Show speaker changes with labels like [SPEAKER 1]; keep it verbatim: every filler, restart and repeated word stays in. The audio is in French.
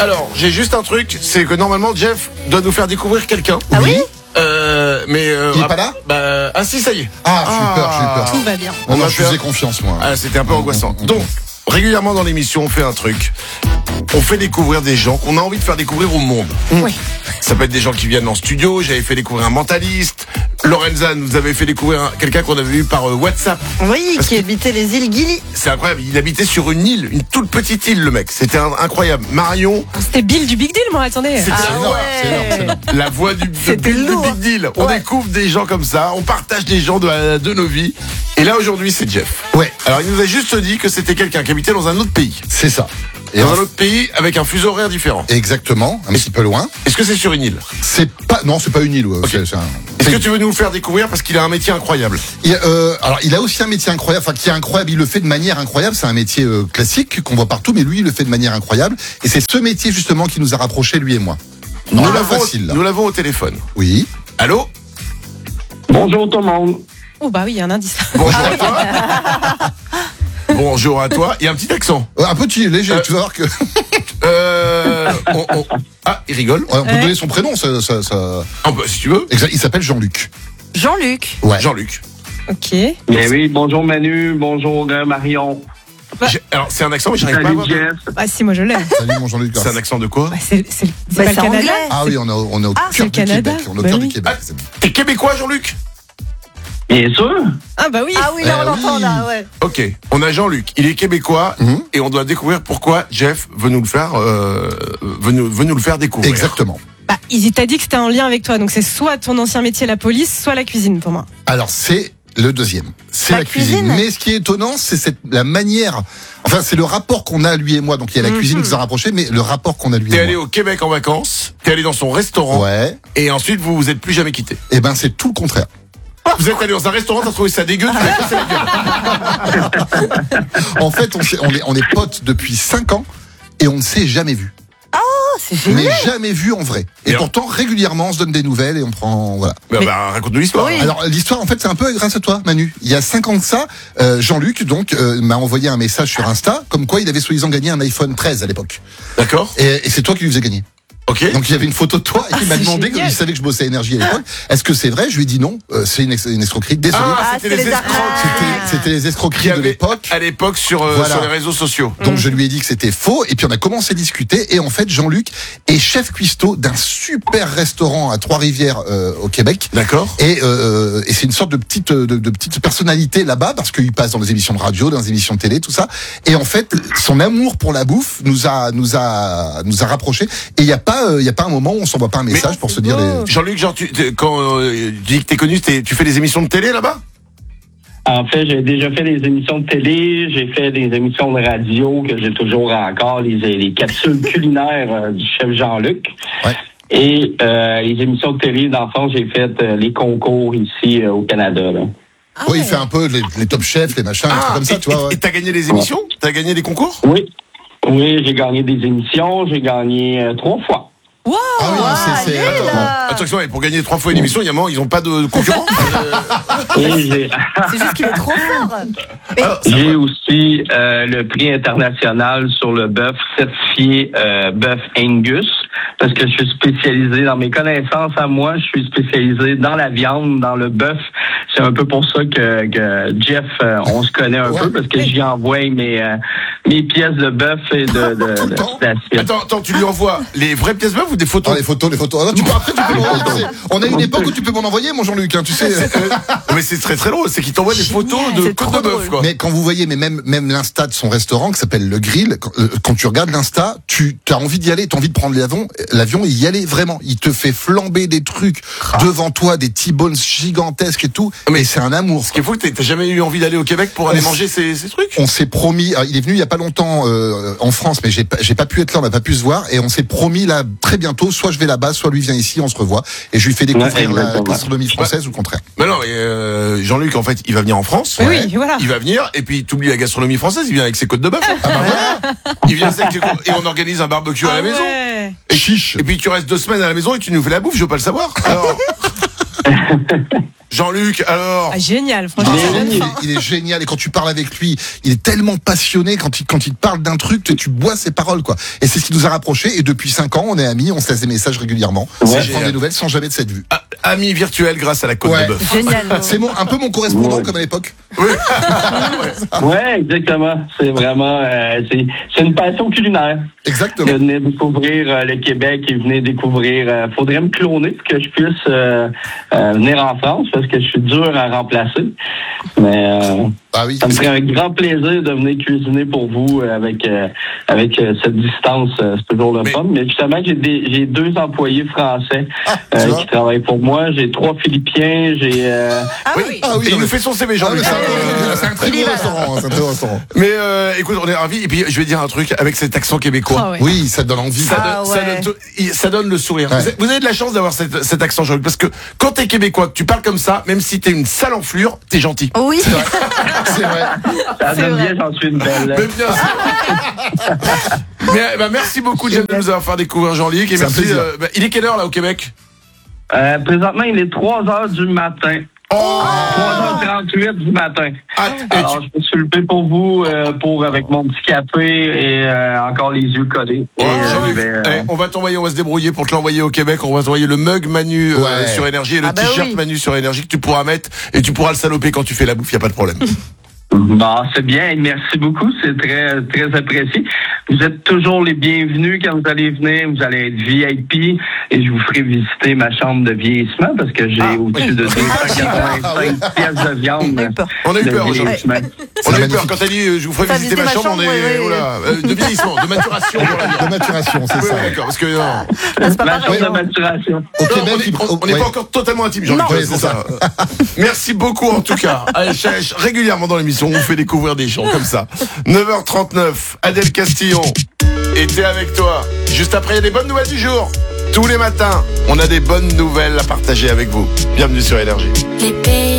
[SPEAKER 1] Alors, j'ai juste un truc, c'est que normalement Jeff doit nous faire découvrir quelqu'un.
[SPEAKER 2] Ah oui,
[SPEAKER 1] Euh, mais euh,
[SPEAKER 3] Il est
[SPEAKER 1] ah,
[SPEAKER 3] pas là
[SPEAKER 1] bah, ah si, ça y est.
[SPEAKER 3] Ah, j'ai eu peur, j'ai eu peur.
[SPEAKER 2] tout va bien.
[SPEAKER 3] On
[SPEAKER 1] On
[SPEAKER 3] a
[SPEAKER 1] va
[SPEAKER 3] je
[SPEAKER 1] faire-
[SPEAKER 3] faisais confiance, moi.
[SPEAKER 1] Ah, c'était un peu angoissant. Donc, régulièrement dans l'émission, on fait un truc. On fait découvrir des gens qu'on a envie de faire découvrir au monde.
[SPEAKER 2] Oui.
[SPEAKER 1] Ça peut être des gens qui viennent en studio. J'avais fait découvrir un mentaliste. Lorenza nous avait fait découvrir un- quelqu'un qu'on avait eu par euh, WhatsApp.
[SPEAKER 2] Oui,
[SPEAKER 1] Parce
[SPEAKER 2] qui
[SPEAKER 1] que-
[SPEAKER 2] habitait les îles Gili.
[SPEAKER 1] C'est incroyable. Il habitait sur une île, une toute petite île, le mec. C'était un- incroyable. Marion,
[SPEAKER 4] C'était Bill du Big Deal, moi, attendez.
[SPEAKER 1] c'était
[SPEAKER 2] Ah
[SPEAKER 3] C'est énorme, c'est énorme, c'est énorme.
[SPEAKER 1] la voix du de
[SPEAKER 2] C'était
[SPEAKER 1] Bill de
[SPEAKER 2] lourd.
[SPEAKER 1] Big Deal. On
[SPEAKER 2] Ouais.
[SPEAKER 1] découvre des gens comme ça. On partage des gens de, de nos vies. Et là, aujourd'hui, c'est Jeff.
[SPEAKER 3] Ouais,
[SPEAKER 1] Alors, il nous a juste dit que c'était quelqu'un qui habitait dans un autre pays.
[SPEAKER 3] c'est ça. Et
[SPEAKER 1] Dans
[SPEAKER 3] en-
[SPEAKER 1] un autre pays avec un fuseau horaire différent.
[SPEAKER 3] Exactement, un petit peu loin.
[SPEAKER 1] Est-ce que c'est sur une île?
[SPEAKER 3] C'est pas, non, c'est pas une île. Ouais. C'est- c'est un-
[SPEAKER 1] Est-ce que tu veux nous le faire découvrir parce qu'il a un métier incroyable?
[SPEAKER 3] Il, euh, alors, il a aussi un métier incroyable, enfin qui est incroyable. Il le fait de manière incroyable. C'est un métier euh, classique qu'on voit partout, mais lui, il le fait de manière incroyable. Et c'est ce métier justement qui nous a rapprochés, lui et moi.
[SPEAKER 1] Nous
[SPEAKER 3] Ah,
[SPEAKER 1] l'avons,
[SPEAKER 3] facile. là.
[SPEAKER 1] nous l'avons au téléphone.
[SPEAKER 3] Oui.
[SPEAKER 1] Allô?
[SPEAKER 5] Bonjour tout le monde.
[SPEAKER 4] Oh, bah oui, il y a un indice.
[SPEAKER 1] Bonjour à toi. Bonjour à toi. Il y a un petit accent.
[SPEAKER 3] Euh, Un petit léger.
[SPEAKER 1] Euh,
[SPEAKER 3] Tu vas voir que.
[SPEAKER 1] Euh, on- on- Ah, il rigole.
[SPEAKER 3] Ouais, on peut
[SPEAKER 4] Ouais.
[SPEAKER 3] donner son prénom. Ça, ça, ça...
[SPEAKER 1] Ah, bah, si tu veux.
[SPEAKER 3] Exact, il s'appelle Jean-Luc.
[SPEAKER 2] Jean-Luc.
[SPEAKER 3] Ouais.
[SPEAKER 1] Jean-Luc.
[SPEAKER 4] Ok.
[SPEAKER 5] Mais oui, bonjour Manu, bonjour euh, Marion.
[SPEAKER 4] Bah-
[SPEAKER 1] J'ai- Alors, c'est un accent, mais j'arrive pas à
[SPEAKER 5] Salut
[SPEAKER 1] voir.
[SPEAKER 5] Jeff.
[SPEAKER 4] Bah, si, moi, je l'ai.
[SPEAKER 3] Salut mon Jean-Luc.
[SPEAKER 1] C'est un accent de quoi?
[SPEAKER 4] Bah, c'est c'est- c'est
[SPEAKER 2] Bah,
[SPEAKER 4] pas
[SPEAKER 2] c'est
[SPEAKER 4] le Canada.
[SPEAKER 2] anglais.
[SPEAKER 3] Ah oui, on est au, on est au
[SPEAKER 2] Ah,
[SPEAKER 3] cœur
[SPEAKER 4] c'est le
[SPEAKER 3] du
[SPEAKER 4] Canada.
[SPEAKER 3] Québec. On est au
[SPEAKER 4] Bah
[SPEAKER 3] cœur
[SPEAKER 4] oui.
[SPEAKER 3] du Québec.
[SPEAKER 1] Ah, t'es québécois, Jean-Luc?
[SPEAKER 5] Bien sûr.
[SPEAKER 4] Ah, bah oui.
[SPEAKER 2] Ah oui, là, on
[SPEAKER 3] Eh
[SPEAKER 2] l'entend,
[SPEAKER 3] oui.
[SPEAKER 2] là, ouais.
[SPEAKER 1] Ok. On a Jean-Luc. Il est québécois
[SPEAKER 3] Mhm.
[SPEAKER 1] et on doit découvrir pourquoi Jeff veut nous le faire, euh, veut nous, veut nous le faire découvrir.
[SPEAKER 3] Exactement.
[SPEAKER 4] Bah, il t'a dit que c'était en lien avec toi, donc c'est soit ton ancien métier, la police, soit la cuisine pour moi.
[SPEAKER 3] Alors c'est le deuxième, c'est
[SPEAKER 2] La
[SPEAKER 3] la, cuisine.
[SPEAKER 2] cuisine.
[SPEAKER 3] Mais ce qui est étonnant, c'est cette, la manière, enfin c'est le rapport qu'on a lui et moi. Donc il y a la
[SPEAKER 4] Mhm.
[SPEAKER 3] cuisine qui nous a rapprochés, mais le rapport qu'on a lui
[SPEAKER 1] T'es
[SPEAKER 3] et
[SPEAKER 1] allé
[SPEAKER 3] moi.
[SPEAKER 1] au Québec en vacances, t'es allé dans son restaurant,
[SPEAKER 3] Ouais.
[SPEAKER 1] et ensuite vous vous êtes plus jamais quittés.
[SPEAKER 3] Et ben c'est tout le contraire.
[SPEAKER 1] Vous êtes allé dans un restaurant, t'as trouvé ça dégueu, tu l'as cassé la gueule.
[SPEAKER 3] En fait, on, s'est- on est, on est potes depuis cinq ans et on ne s'est jamais vu.
[SPEAKER 2] Oh, c'est génial.
[SPEAKER 3] Mais jamais vu en vrai. Et
[SPEAKER 1] Et
[SPEAKER 3] pourtant régulièrement on se donne des nouvelles et on prend voilà.
[SPEAKER 1] Bah,
[SPEAKER 4] Mais-
[SPEAKER 1] bah, raconte-nous l'histoire.
[SPEAKER 2] Oui.
[SPEAKER 3] Alors l'histoire en fait c'est un peu grâce à toi Manu. Il y a cinq ans de ça, euh, Jean-Luc donc euh, m'a envoyé un message sur Insta comme quoi il avait soi-disant gagné un iPhone treize à l'époque.
[SPEAKER 1] D'accord.
[SPEAKER 3] Et, et c'est toi qui lui faisais gagner.
[SPEAKER 1] Ok.
[SPEAKER 3] Donc il y avait une photo de toi et il m'a
[SPEAKER 4] c'est
[SPEAKER 3] demandé,
[SPEAKER 4] génial.
[SPEAKER 3] comme il savait que je bossais à Énergie à l'époque, est-ce que c'est vrai? Je lui ai dit non, euh, c'est une, ex- une escroquerie. Désolé.
[SPEAKER 1] Ah,
[SPEAKER 2] Ah,
[SPEAKER 1] c'était
[SPEAKER 2] c'est
[SPEAKER 1] les
[SPEAKER 2] les
[SPEAKER 1] escrocs.
[SPEAKER 2] arnaques.
[SPEAKER 3] C'était, c'était les
[SPEAKER 1] Qui
[SPEAKER 3] escroqueries de
[SPEAKER 1] avaient
[SPEAKER 3] l'époque.
[SPEAKER 1] à l'époque sur, euh,
[SPEAKER 3] Voilà.
[SPEAKER 1] sur les réseaux sociaux.
[SPEAKER 3] Donc je lui ai dit que c'était faux et puis on a commencé à discuter et en fait Jean-Luc est chef cuistot d'un super restaurant à Trois-Rivières euh, au Québec.
[SPEAKER 1] D'accord.
[SPEAKER 3] Et, euh, et c'est une sorte de petite de, de petite personnalité là-bas parce qu'il passe dans des émissions de radio, dans des émissions de télé, tout ça. Et en fait, son amour pour la bouffe nous a nous a nous a rapprochés. Et il y a pas euh, il y a pas un moment où on s'envoie pas un message
[SPEAKER 1] Mais-
[SPEAKER 3] pour
[SPEAKER 4] c'est
[SPEAKER 3] se dire
[SPEAKER 4] beau.
[SPEAKER 3] les...
[SPEAKER 1] Jean-Luc, genre, tu, t'es- quand euh, tu dis que t'es connu, t'es- tu fais des émissions de télé là-bas?
[SPEAKER 5] En fait, j'ai déjà fait des émissions de télé, j'ai fait des émissions de radio que j'ai toujours encore, les, les capsules culinaires euh, du chef Jean-Luc.
[SPEAKER 3] Ouais.
[SPEAKER 5] Et euh, les émissions de télé, dans le fond, j'ai fait euh, les concours ici euh, au Canada. Là.
[SPEAKER 4] Ah
[SPEAKER 3] Oui, il
[SPEAKER 4] ouais.
[SPEAKER 3] fait un peu les, les top chefs, les machins, des trucs comme ça,
[SPEAKER 1] et,
[SPEAKER 3] tu vois.
[SPEAKER 1] et-
[SPEAKER 3] Ouais.
[SPEAKER 1] et t'as gagné des émissions? T'as gagné des concours?
[SPEAKER 5] Oui. Oui, j'ai gagné des émissions, j'ai gagné euh, trois fois.
[SPEAKER 4] Wow.
[SPEAKER 3] Ah oui,
[SPEAKER 2] Ah,
[SPEAKER 3] c'est, c'est,
[SPEAKER 2] allez,
[SPEAKER 3] attends,
[SPEAKER 2] là.
[SPEAKER 1] Attention, et pour gagner trois fois une émission, il y a un moment, ils ont pas de concurrents. Euh,
[SPEAKER 5] Et j'ai,
[SPEAKER 2] C'est juste qu'il est trop fort.
[SPEAKER 1] alors, ça
[SPEAKER 5] j'ai
[SPEAKER 1] va.
[SPEAKER 5] aussi euh, le prix international sur le bœuf certifié euh, bœuf Angus, parce que je suis spécialisé dans mes connaissances à moi, je suis spécialisé dans la viande, dans le bœuf. C'est un peu pour ça que, que Jeff, euh, on se connaît un
[SPEAKER 3] Ouais.
[SPEAKER 5] peu, parce que j'y envoie mes, euh, mes pièces de bœuf et de, de,
[SPEAKER 3] Tout le
[SPEAKER 5] de,
[SPEAKER 3] temps.
[SPEAKER 5] d'assiette.
[SPEAKER 1] Attends, attends, tu lui envoies les vraies pièces bœuf ou des
[SPEAKER 3] Ah,
[SPEAKER 1] photos?
[SPEAKER 3] les photos, les photos. Ah, non, tu peux, après, tu peux m'en envoyer, tu sais. On a une époque où tu peux m'en envoyer, mon Jean-Luc, hein, tu sais.
[SPEAKER 1] Mais c'est très très drôle, c'est qu'il t'envoie des photos de
[SPEAKER 2] c'est
[SPEAKER 1] côte
[SPEAKER 2] trop
[SPEAKER 1] de bœuf,
[SPEAKER 2] drôle.
[SPEAKER 1] quoi.
[SPEAKER 3] Mais quand vous voyez, mais même, même l'insta de son restaurant qui s'appelle Le Grill, quand, euh, quand tu regardes l'insta, tu as envie d'y aller, tu as envie de prendre l'avion, l'avion et y aller vraiment. Il te fait flamber des trucs devant toi, des T-bones gigantesques et tout.
[SPEAKER 1] Mais
[SPEAKER 3] Mais c'est un amour.
[SPEAKER 1] Ce qui est fou, t'as t'as jamais eu envie d'aller au Québec pour aller
[SPEAKER 3] On
[SPEAKER 1] manger ces, ces trucs?
[SPEAKER 3] On s'est promis, alors, il est venu il y a pas longtemps euh, en France, mais j'ai pas, j'ai pas pu être là, on n'a pas pu se voir, et on s'est promis là très bientôt, soit je vais là-bas, soit lui vient ici, on se revoit, et je lui fais découvrir
[SPEAKER 5] Ouais,
[SPEAKER 3] la
[SPEAKER 5] exactement.
[SPEAKER 3] gastronomie française ou le contraire.
[SPEAKER 1] Mais non, mais euh, Jean-Luc, en fait, il va venir en France.
[SPEAKER 4] Oui, oui, voilà.
[SPEAKER 1] Il va venir, et puis t'oublies la gastronomie française, il vient avec ses côtes de bœuf.
[SPEAKER 3] Ah bah voilà,
[SPEAKER 1] Il vient avec ses côtes- et on organise un barbecue à la
[SPEAKER 4] Ah
[SPEAKER 1] maison.
[SPEAKER 4] ouais.
[SPEAKER 3] et chiche.
[SPEAKER 1] Et puis tu restes deux semaines à la maison et tu nous fais la bouffe, je veux pas le savoir. Alors, Jean-Luc, alors
[SPEAKER 4] Ah, génial, franchement.
[SPEAKER 3] Ah,
[SPEAKER 4] ça donne
[SPEAKER 3] il, est,
[SPEAKER 4] faim.
[SPEAKER 3] il est génial et quand tu parles avec lui, il est tellement passionné quand il quand il te parle d'un truc, tu, tu bois ses paroles quoi. Et c'est ce qui nous a rapprochés et depuis cinq ans, on est amis, on se laisse des messages régulièrement,
[SPEAKER 5] Ouais.
[SPEAKER 3] on prend
[SPEAKER 1] Génial.
[SPEAKER 3] des nouvelles sans jamais de cette vue.
[SPEAKER 1] ah, ami virtuel grâce à la côte
[SPEAKER 3] Ouais.
[SPEAKER 1] de bœuf.
[SPEAKER 2] Génial.
[SPEAKER 3] C'est mon, un peu mon correspondant
[SPEAKER 5] Ouais.
[SPEAKER 3] comme à l'époque.
[SPEAKER 5] Ouais, exactement. C'est vraiment, euh, c'est, c'est une passion culinaire.
[SPEAKER 3] Exactement.
[SPEAKER 5] Je venais découvrir euh, le Québec et venez découvrir. Euh, faudrait me cloner pour que je puisse euh, euh, venir en France parce que je suis dur à remplacer. Mais euh,
[SPEAKER 3] Ah oui.
[SPEAKER 5] ça me ferait un grand plaisir de venir cuisiner pour vous euh, avec euh, avec euh, cette distance. Euh, c'est toujours le
[SPEAKER 1] Mais-
[SPEAKER 5] fun. Mais justement, j'ai des, j'ai deux employés français
[SPEAKER 3] Ah, tu
[SPEAKER 5] euh,
[SPEAKER 3] vois.
[SPEAKER 5] qui travaillent pour moi. J'ai trois Philippiens. J'ai euh,
[SPEAKER 2] Ah
[SPEAKER 1] Oui.
[SPEAKER 2] oui.
[SPEAKER 3] Ah oui,
[SPEAKER 1] Et il
[SPEAKER 3] non,
[SPEAKER 1] nous
[SPEAKER 3] mais-
[SPEAKER 1] fait son C V,
[SPEAKER 3] Ah,
[SPEAKER 1] Jean-Luc.
[SPEAKER 3] mais c'est un,
[SPEAKER 1] Euh,
[SPEAKER 3] c'est un très
[SPEAKER 2] il y
[SPEAKER 3] beau
[SPEAKER 2] va, là.
[SPEAKER 3] restaurant, hein, c'est un très beau restaurant.
[SPEAKER 1] Mais euh, écoute, on est ravis. Et puis je vais dire un truc avec cet accent québécois.
[SPEAKER 4] Ah ouais.
[SPEAKER 3] Oui, ça te donne envie.
[SPEAKER 1] Ça,
[SPEAKER 2] Ah
[SPEAKER 1] donne, ça,
[SPEAKER 2] ouais.
[SPEAKER 1] donne tout- il- ça donne le sourire.
[SPEAKER 3] Ouais.
[SPEAKER 1] Vous, avez, vous avez de la chance d'avoir cet, cet accent, Jean-Luc, parce que quand t'es québécois, que tu parles comme ça, même si t'es une sale enflure, t'es gentil.
[SPEAKER 2] Oui.
[SPEAKER 3] C'est vrai. C'est vrai.
[SPEAKER 5] ça
[SPEAKER 2] C'est
[SPEAKER 5] donne
[SPEAKER 2] vrai.
[SPEAKER 5] bien, j'en suis une belle.
[SPEAKER 1] Mais bien sûr. Mais bah, merci beaucoup, James, de nous avoir fait découvrir Jean-Luc. Et
[SPEAKER 3] C'est un
[SPEAKER 1] merci.
[SPEAKER 3] plaisir.
[SPEAKER 1] euh, bah, il est quelle heure là au Québec?
[SPEAKER 5] Euh, présentement, il est trois heures du matin.
[SPEAKER 1] Oh
[SPEAKER 5] trois heures trente-huit du matin.
[SPEAKER 1] Ah, et
[SPEAKER 5] Alors,
[SPEAKER 1] tu-
[SPEAKER 5] je me suis levé pour vous, euh, pour avec mon petit café et euh, encore les yeux collés.
[SPEAKER 1] Oh,
[SPEAKER 5] Et, euh,
[SPEAKER 1] Jean-Luc,
[SPEAKER 5] je vais, euh,
[SPEAKER 1] eh, on va t'envoyer, on va se débrouiller pour te l'envoyer au Québec. On va t'envoyer le mug Manu euh,
[SPEAKER 3] Ouais.
[SPEAKER 1] sur Énergie et le
[SPEAKER 2] Ah bah
[SPEAKER 1] t-shirt
[SPEAKER 2] oui.
[SPEAKER 1] Manu sur Énergie que tu pourras mettre et tu pourras le saloper quand tu fais la bouffe, y a pas de problème.
[SPEAKER 5] Bon, c'est bien. Merci beaucoup. C'est très, très apprécié. Vous êtes toujours les bienvenus quand vous allez venir. Vous allez être V I P et je vous ferai visiter ma chambre de vieillissement parce que j'ai
[SPEAKER 1] Ah,
[SPEAKER 5] au-dessus de deux cent quatre-vingt-cinq pièces de viande.
[SPEAKER 2] On a eu peur.
[SPEAKER 1] On a eu
[SPEAKER 5] de
[SPEAKER 1] peur, Jean-Luc.
[SPEAKER 5] vieillissement.
[SPEAKER 1] On a eu
[SPEAKER 3] magnifique.
[SPEAKER 1] peur quand t'as dit euh, je vous ferai
[SPEAKER 2] T'as
[SPEAKER 1] visiter ma
[SPEAKER 2] visité ma
[SPEAKER 1] chambre, on
[SPEAKER 2] chambre,
[SPEAKER 1] est
[SPEAKER 2] oui, oui,
[SPEAKER 1] voilà, euh, de vieillissement, de maturation. on va dire.
[SPEAKER 3] De maturation, c'est
[SPEAKER 1] Oui,
[SPEAKER 3] ça.
[SPEAKER 1] oui, d'accord, parce que non,
[SPEAKER 2] C'est pas
[SPEAKER 5] Ma
[SPEAKER 2] pareil.
[SPEAKER 5] chambre de maturation.
[SPEAKER 3] Au
[SPEAKER 1] Non,
[SPEAKER 3] Québec,
[SPEAKER 1] on est-
[SPEAKER 3] il-
[SPEAKER 1] on- on n'est
[SPEAKER 3] ouais.
[SPEAKER 1] pas encore totalement intime, Jean-Luc.
[SPEAKER 3] Non.
[SPEAKER 1] Ouais,
[SPEAKER 3] Oui,
[SPEAKER 1] c'est
[SPEAKER 3] c'est
[SPEAKER 1] ça. Merci beaucoup en tout cas. Allez, ch- régulièrement dans l'émission, on vous fait découvrir des gens comme ça. neuf heures trente-neuf, Adèle Castillon était avec toi. Juste après, il y a des bonnes nouvelles du jour. Tous les matins, on a des bonnes nouvelles à partager avec vous. Bienvenue sur Énergie.
[SPEAKER 6] Les pays